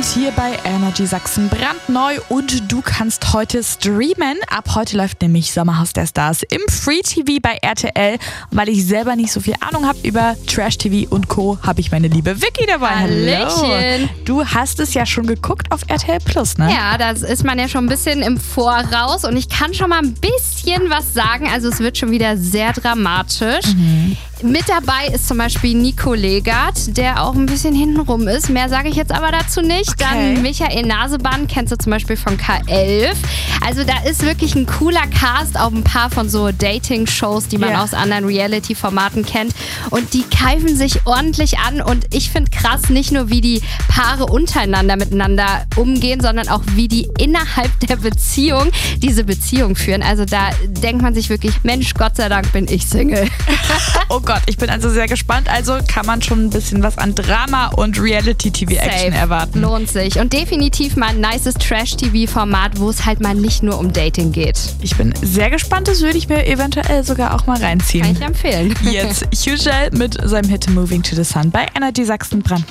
hier bei Energy Sachsen brandneu und du kannst heute streamen. Ab heute läuft nämlich Sommerhaus der Stars im Free TV bei RTL. Und weil ich selber nicht so viel Ahnung habe über Trash TV und Co., habe ich meine liebe Vicky dabei. Hallöchen. Du hast es ja schon geguckt auf RTL Plus, ne? Ja, das ist man ja schon ein bisschen im Voraus und ich kann schon mal ein bisschen was sagen. Also es wird schon wieder sehr dramatisch. Mit dabei ist zum Beispiel Nico Legert, der auch ein bisschen hintenrum ist. Mehr sage ich jetzt aber dazu nicht. Okay. Dann Michael Naseband, kennst du zum Beispiel von K11. Also da ist wirklich ein cooler Cast, auch ein paar von so Dating-Shows, die man aus anderen Reality-Formaten kennt. Und die keifen sich ordentlich an und ich finde krass, nicht nur wie die Paare untereinander miteinander umgehen, sondern auch wie die innerhalb der Beziehung diese Beziehung führen. Also da denkt man sich wirklich, Mensch, Gott sei Dank bin ich Single. Oh Gott, ich bin also sehr gespannt. Also kann man schon ein bisschen was an Drama und Reality-TV-Action erwarten. Lohnt sich. Und definitiv mal ein nices Trash-TV-Format, wo es halt mal nicht nur um Dating geht. Ich bin sehr gespannt, das würde ich mir eventuell sogar auch mal reinziehen. Kann ich empfehlen. Jetzt Hugel mit seinem Hit Moving to the Sun bei Energy Sachsen brandneu.